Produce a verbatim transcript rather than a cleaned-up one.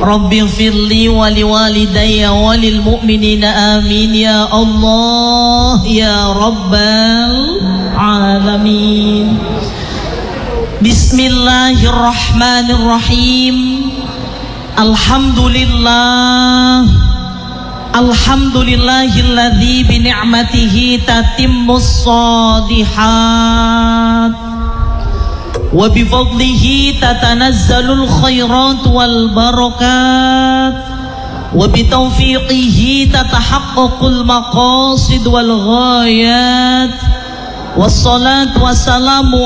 Rabbi firli wali walidayya walil mu'minina amin ya Allah ya Rabbal alamin. Bismillahirrahmanirrahim. Alhamdulillah Alhamdulillahilladzi bi ni'matihi tatimmus shalihat wa bi fadlihi tatanazzalul khairat wal barakat wa bi taufiqihi tatahaqqaqul maqasid wal ghayat. Wassalatu wassalamu